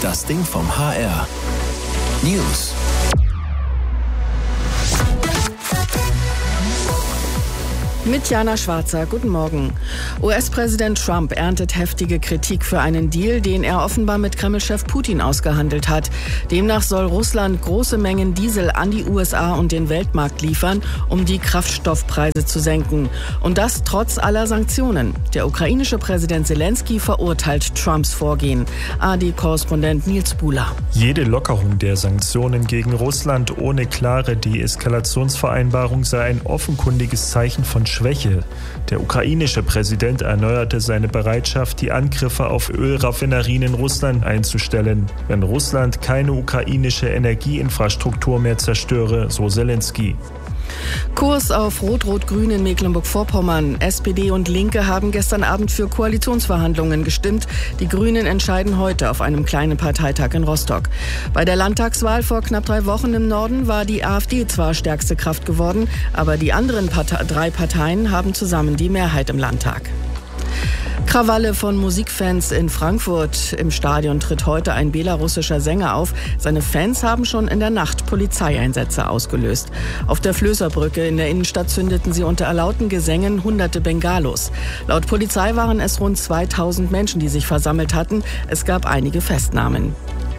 Das Ding vom HR. News. Mit Jana Schwarzer, guten Morgen. US-Präsident Trump erntet heftige Kritik für einen Deal, den er offenbar mit Kreml-Chef Putin ausgehandelt hat. Demnach soll Russland große Mengen Diesel an die USA und den Weltmarkt liefern, um die Kraftstoffpreise zu senken. Und das trotz aller Sanktionen. Der ukrainische Präsident Zelensky verurteilt Trumps Vorgehen. ARD-Korrespondent Nils Buhler. Jede Lockerung der Sanktionen gegen Russland ohne klare Deeskalationsvereinbarung sei ein offenkundiges Zeichen von Schwäche. Der ukrainische Präsident erneuerte seine Bereitschaft, die Angriffe auf Ölraffinerien in Russland einzustellen, wenn Russland keine ukrainische Energieinfrastruktur mehr zerstöre, so Zelensky. Kurs auf Rot-Rot-Grün in Mecklenburg-Vorpommern. SPD und Linke haben gestern Abend für Koalitionsverhandlungen gestimmt. Die Grünen entscheiden heute auf einem kleinen Parteitag in Rostock. Bei der Landtagswahl vor knapp 3 Wochen im Norden war die AfD zwar stärkste Kraft geworden, aber die anderen 3 Parteien haben zusammen die Mehrheit im Landtag. Krawalle von Musikfans in Frankfurt. Im Stadion tritt heute ein belarussischer Sänger auf. Seine Fans haben schon in der Nacht Polizeieinsätze ausgelöst. Auf der Flößerbrücke in der Innenstadt zündeten sie unter lauten Gesängen hunderte Bengalos. Laut Polizei waren es rund 2000 Menschen, die sich versammelt hatten. Es gab einige Festnahmen.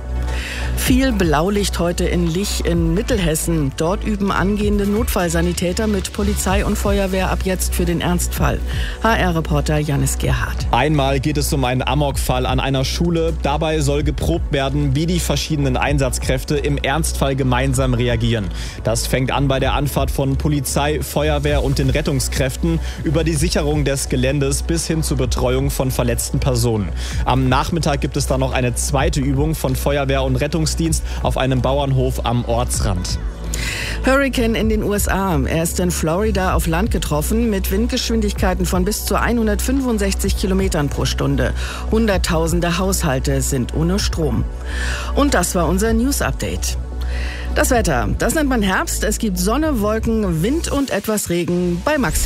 Viel Blaulicht heute in Lich in Mittelhessen. Dort üben angehende Notfallsanitäter mit Polizei und Feuerwehr ab jetzt für den Ernstfall. HR-Reporter Janis Gerhardt. Einmal geht es um einen Amokfall an einer Schule. Dabei soll geprobt werden, wie die verschiedenen Einsatzkräfte im Ernstfall gemeinsam reagieren. Das fängt an bei der Anfahrt von Polizei, Feuerwehr und den Rettungskräften über die Sicherung des Geländes bis hin zur Betreuung von verletzten Personen. Am Nachmittag gibt es dann noch eine zweite Übung von Feuerwehr und Rettungsdienst auf einem Bauernhof am Ortsrand. Hurricane in den USA. Er ist in Florida auf Land getroffen mit Windgeschwindigkeiten von bis zu 165 Kilometern pro Stunde. Hunderttausende Haushalte sind ohne Strom. Und das war unser News-Update. Das Wetter, das nennt man Herbst. Es gibt Sonne, Wolken, Wind und etwas Regen bei maximal